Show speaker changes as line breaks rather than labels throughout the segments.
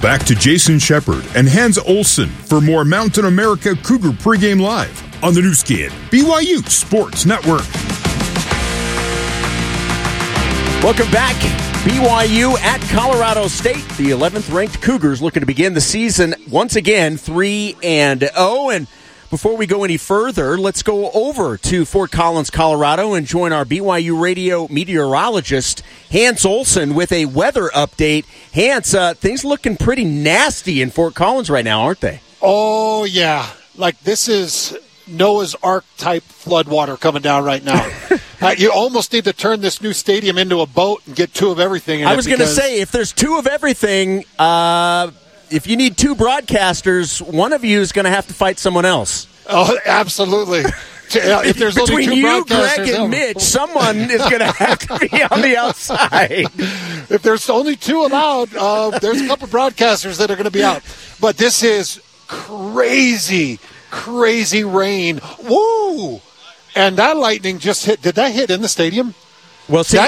back to Jason Shepard and Hans Olsen for more Mountain America Cougar pregame live on the new skin, BYU Sports Network.
Welcome back. BYU at Colorado State. The 11th ranked Cougars looking to begin the season once again 3-0. And before we go any further, let's go over to Fort Collins, Colorado, and join our BYU radio meteorologist, Hans Olsen, with a weather update. Hans, things looking pretty nasty in Fort Collins right now, aren't they?
Oh, yeah. Like this is Noah's Ark type floodwater coming down right now. You almost need to turn this new stadium into a boat and get two of everything in
I was going to say, if there's two of everything, if you need two broadcasters, one of you is going to have to fight someone else.
Oh, absolutely. If there's
Between
only two
you,
broadcasters,
Greg, and Mitch, someone is going to have to be on the outside.
If there's only two allowed, there's a couple broadcasters that are going to be out. But this is crazy rain. Woo! And that lightning just hit. Did that hit in the stadium?
Well, see,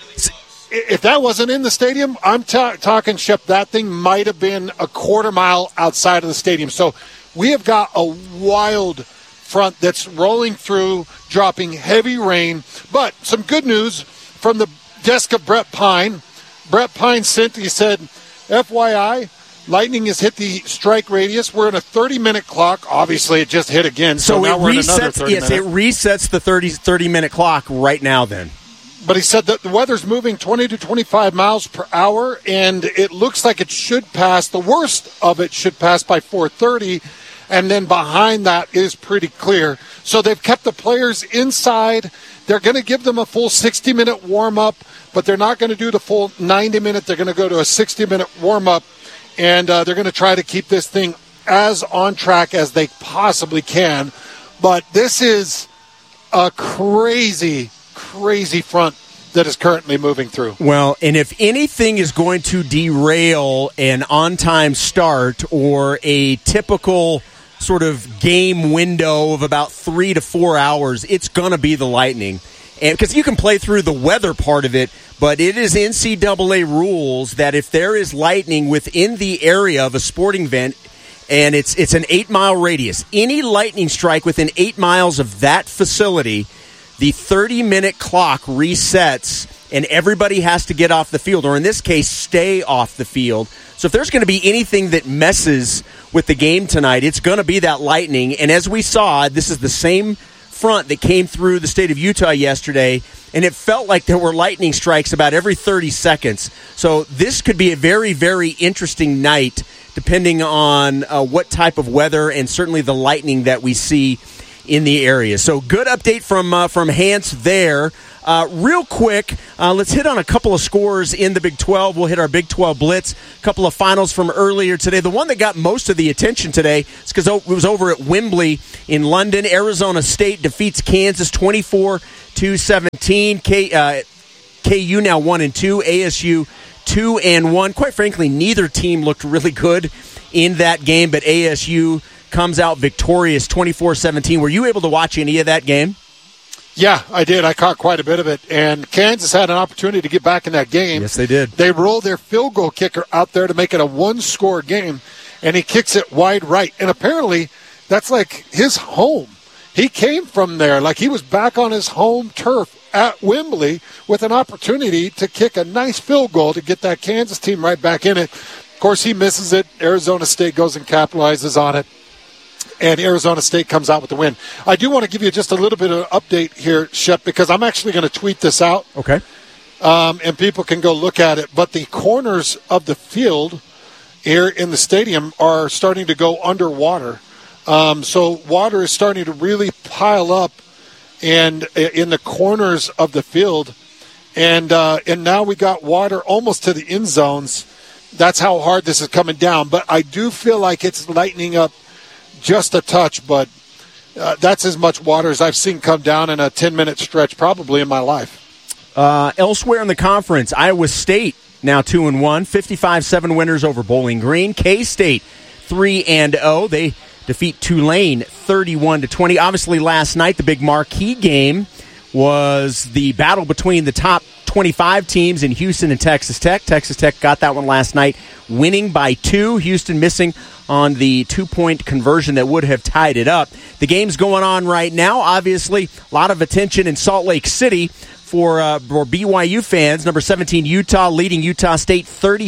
if that wasn't in the stadium, I'm talking, Shep, that thing might have been a quarter mile outside of the stadium. So we have got a wild front that's rolling through, dropping heavy rain. But some good news from the desk of Brett Pine. Brett Pine sent, he said, FYI, lightning has hit the strike radius. We're in a 30-minute clock. Obviously, it just hit again, so now we're in another 30 minutes.
Yes, it resets the 30-minute clock right now then.
But he said that the weather's moving 20 to 25 miles per hour, and it looks like it should pass. The worst of it should pass by 4:30, and then behind that is pretty clear. So they've kept the players inside. They're going to give them a full 60-minute warm-up, but they're not going to do the full 90-minute. They're going to go to a 60-minute warm-up. And they're going to try to keep this thing as on track as they possibly can. But this is a crazy front that is currently moving through.
Well, and if anything is going to derail an on-time start or a typical sort of game window of about 3 to 4 hours, it's going to be the lightning. And because you can play through the weather part of it, but it is NCAA rules that if there is lightning within the area of a sporting event, and it's an 8-mile radius, any lightning strike within 8 miles of that facility, the 30-minute clock resets, and everybody has to get off the field, or in this case, stay off the field. So if there's going to be anything that messes with the game tonight, it's going to be that lightning. And as we saw, this is the same front that came through the state of Utah yesterday, and it felt like there were lightning strikes about every 30 seconds. So this could be a very, very interesting night, depending on what type of weather and certainly the lightning that we see in the area. So good update from Hans there. Real quick, let's hit on a couple of scores in the Big 12. We'll hit our Big 12 Blitz. A couple of finals from earlier today. The one that got most of the attention today is because it was over at Wembley in London. Arizona State defeats Kansas 24-17. KU now 1-2. ASU 2-1. Quite frankly, neither team looked really good in that game, but ASU comes out victorious 24-17. Were you able to watch any of that game?
Yeah, I did. I caught quite a bit of it. And Kansas had an opportunity to get back in that game.
Yes, they did.
They rolled their field goal kicker out there to make it a one-score game, and he kicks it wide right. And apparently that's like his home. He came from there. Like he was back on his home turf at Wembley with an opportunity to kick a nice field goal to get that Kansas team right back in it. Of course, he misses it. Arizona State goes and capitalizes on it. And Arizona State comes out with the win. I do want to give you just a little bit of an update here, Shep, because I'm actually going to tweet this out.
Okay.
And people can go look at it. But the corners of the field here in the stadium are starting to go underwater. So water is starting to really pile up and in the corners of the field. And now we got water almost to the end zones. That's how hard this is coming down. But I do feel like it's lightening up just a touch, but that's as much water as I've seen come down in a 10-minute stretch probably in my life.
Elsewhere in the conference, Iowa State now 2-1, 55-7 winners over Bowling Green. K-State 3-0. They defeat Tulane 31-20. Obviously, last night the big marquee game was the battle between the top 25 teams in Houston and Texas Tech. Texas Tech got that one last night, winning by 2. Houston missing on the 2-point conversion that would have tied it up. The game's going on right now. Obviously, a lot of attention in Salt Lake City for BYU fans. Number 17 Utah leading Utah State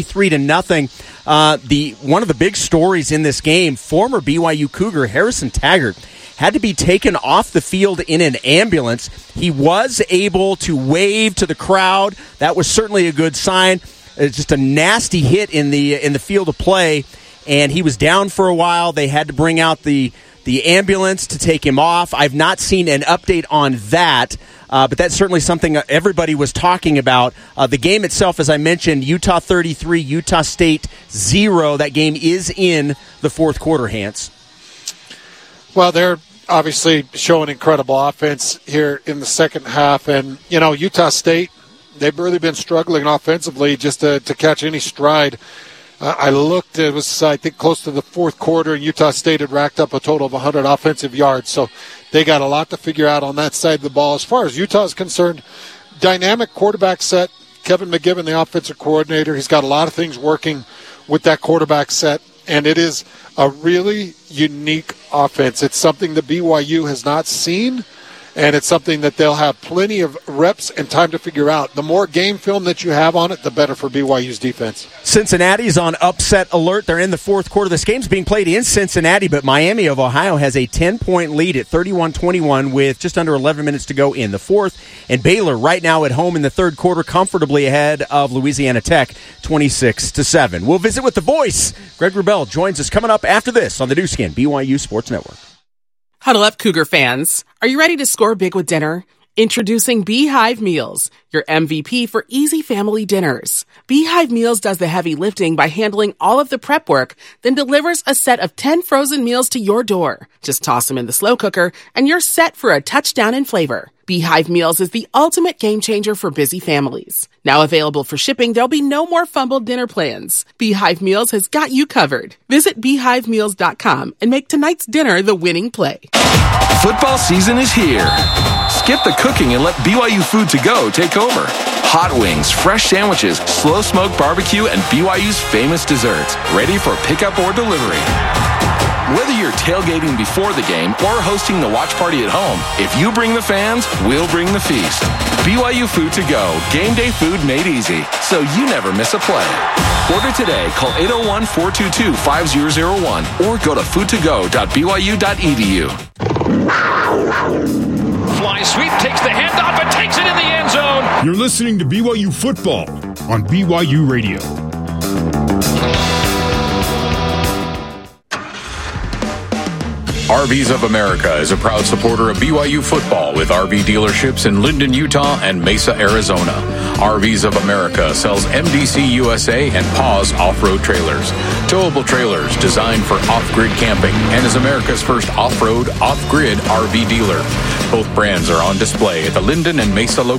33-0. One of the big stories in this game, former BYU Cougar Harrison Taggart had to be taken off the field in an ambulance. He was able to wave to the crowd. That was certainly a good sign. It's just a nasty hit in the field of play, and he was down for a while. They had to bring out the ambulance to take him off. I've not seen an update on that, but that's certainly something everybody was talking about. The game itself, as I mentioned, Utah 33, Utah State 0. That game is in the fourth quarter, Hans.
Well, they're obviously showing incredible offense here in the second half. And, Utah State, they've really been struggling offensively just to catch any stride. I looked, it was, I think, close to the fourth quarter, and Utah State had racked up a total of 100 offensive yards. So they got a lot to figure out on that side of the ball. As far as Utah is concerned, dynamic quarterback set. Kevin McGibbon, the offensive coordinator, he's got a lot of things working with that quarterback set. And it is a really unique offense. It's something that BYU has not seen, and it's something that they'll have plenty of reps and time to figure out. The more game film that you have on it, the better for BYU's defense.
Cincinnati's on upset alert. They're in the fourth quarter. This game's being played in Cincinnati, but Miami of Ohio has a 10-point lead at 31-21 with just under 11 minutes to go in the fourth. And Baylor right now at home in the third quarter, comfortably ahead of Louisiana Tech, 26-7. We'll visit with the voice. Greg Wrubell joins us coming up after this on the Nu Skin, BYU Sports Network.
Huddle up, Cougar fans. Are you ready to score big with dinner? Introducing Beehive Meals, your MVP for easy family dinners. Beehive Meals does the heavy lifting by handling all of the prep work, then delivers a set of 10 frozen meals to your door. Just toss them in the slow cooker, and you're set for a touchdown in flavor. Beehive Meals is the ultimate game changer for busy families. Now available for shipping, there'll be no more fumbled dinner plans. Beehive Meals has got you covered. Visit beehivemeals.com and make tonight's dinner the winning play.
Football season is here. Skip the cooking and let BYU Food to Go take over. Hot wings, fresh sandwiches, slow smoked barbecue, and BYU's famous desserts, ready for pickup or delivery. Whether you're tailgating before the game or hosting the watch party at home, if you bring the fans, we'll bring the feast. BYU Food to Go, game day food made easy, so you never miss a play. Order today, call 801-422-5001 or go to foodtogo.byu.edu.
Fly sweep, takes the handoff and takes it in the end zone.
You're listening to BYU Football on BYU Radio.
RVs of America is a proud supporter of BYU football with RV dealerships in Linden, Utah and Mesa, Arizona. RVs of America sells MDC USA and Paws off-road trailers. Towable trailers designed for off-grid camping and is America's first off-road, off-grid RV dealer. Both brands are on display at the Linden and Mesa locations.